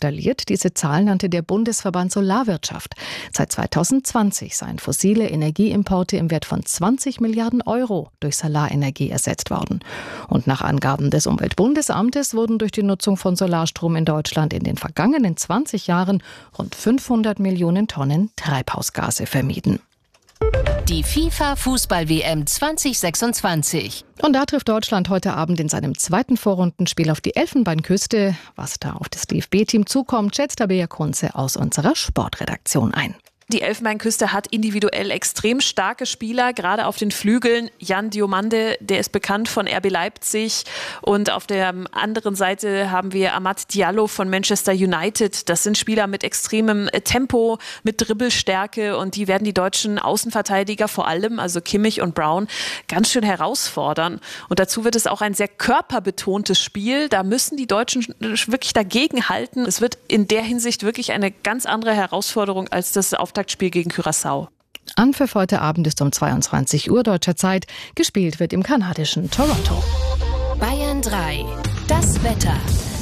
installiert. Diese Zahl nannte der Bundesverband Solarwirtschaft. Seit 2020 seien fossile Energieimporte im Wert von 20 Milliarden Euro durch Solarenergie ersetzt worden. Und nach Angaben des Umweltbundesamtes wurden durch die Nutzung von Solarstrom in Deutschland in den vergangenen 20 Jahren rund 500 Millionen Tonnen Treibhausgase vermieden. Die FIFA-Fußball-WM 2026. Und da trifft Deutschland heute Abend in seinem zweiten Vorrundenspiel auf die Elfenbeinküste. Was da auf das DFB-Team zukommt, schätzt Tabea Kunze aus unserer Sportredaktion ein. Die Elfenbeinküste hat individuell extrem starke Spieler, gerade auf den Flügeln. Jan Diomande, der ist bekannt von RB Leipzig. Und auf der anderen Seite haben wir Amad Diallo von Manchester United. Das sind Spieler mit extremem Tempo, mit Dribbelstärke. Und die werden die deutschen Außenverteidiger vor allem, also Kimmich und Brown, ganz schön herausfordern. Und dazu wird es auch ein sehr körperbetontes Spiel. Da müssen die Deutschen wirklich dagegenhalten. Es wird in der Hinsicht wirklich eine ganz andere Herausforderung als das Auftaktspiel gegen Curaçao. Anpfiff heute Abend ist um 22 Uhr deutscher Zeit. Gespielt wird im kanadischen Toronto. Bayern 3. Das Wetter.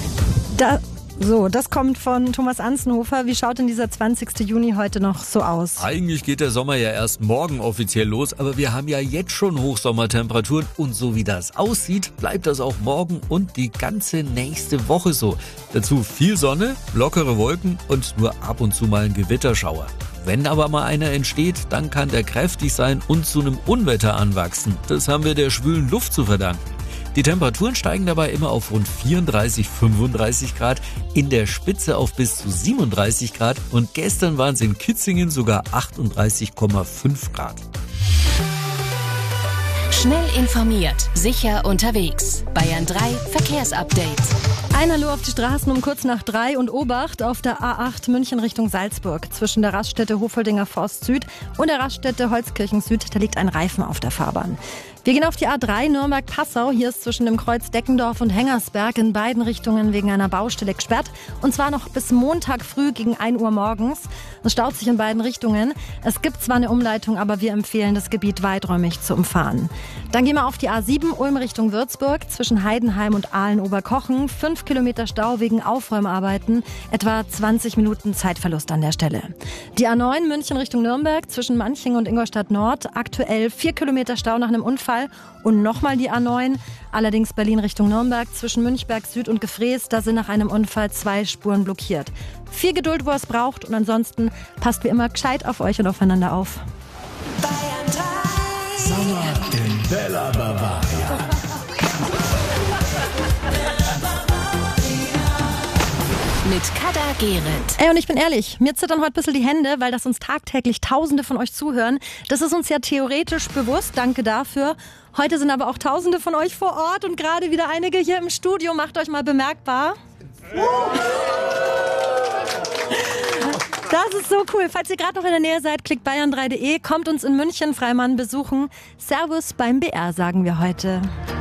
Das kommt von Thomas Anzenhofer. Wie schaut denn dieser 20. Juni heute noch so aus? Eigentlich geht der Sommer ja erst morgen offiziell los, aber wir haben ja jetzt schon Hochsommertemperaturen und so wie das aussieht, bleibt das auch morgen und die ganze nächste Woche so. Dazu viel Sonne, lockere Wolken und nur ab und zu mal ein Gewitterschauer. Wenn aber mal einer entsteht, dann kann der kräftig sein und zu einem Unwetter anwachsen. Das haben wir der schwülen Luft zu verdanken. Die Temperaturen steigen dabei immer auf rund 34, 35 Grad, in der Spitze auf bis zu 37 Grad und gestern waren es in Kitzingen sogar 38,5 Grad. Schnell informiert, sicher unterwegs. Bayern 3 Verkehrsupdate. Ein Hallo auf die Straßen um kurz nach 3 und Obacht auf der A8 München Richtung Salzburg. Zwischen der Raststätte Hofoldinger Forst Süd und der Raststätte Holzkirchen Süd, da liegt ein Reifen auf der Fahrbahn. Wir gehen auf die A3 Nürnberg-Passau. Hier ist zwischen dem Kreuz Deckendorf und Hengersberg in beiden Richtungen wegen einer Baustelle gesperrt. Und zwar noch bis Montag früh gegen 1 Uhr morgens. Es staut sich in beiden Richtungen. Es gibt zwar eine Umleitung, aber wir empfehlen, das Gebiet weiträumig zu umfahren. Dann gehen wir auf die A7 Ulm Richtung Würzburg. Zwischen Heidenheim und Aalen-Oberkochen 5 Kilometer Stau wegen Aufräumarbeiten. Etwa 20 Minuten Zeitverlust an der Stelle. Die A9 München Richtung Nürnberg zwischen Manching und Ingolstadt Nord. Aktuell 4 Kilometer Stau nach einem Unfall. Und nochmal die A9, allerdings Berlin Richtung Nürnberg, zwischen Münchberg Süd und Gefrees, da sind nach einem Unfall 2 Spuren blockiert. Viel Geduld, wo es braucht und ansonsten passt wie immer gescheit auf euch und aufeinander auf. Bayern 3. Sommer in Bella Bavaria. Mit Kada Gerrit. Ey, und ich bin ehrlich, mir zittern heute ein bisschen die Hände, weil das uns tagtäglich Tausende von euch zuhören. Das ist uns ja theoretisch bewusst, danke dafür. Heute sind aber auch Tausende von euch vor Ort und gerade wieder einige hier im Studio. Macht euch mal bemerkbar. Das ist so cool. Falls ihr gerade noch in der Nähe seid, klickt bayern3.de, kommt uns in München Freimann besuchen. Servus beim BR, sagen wir heute.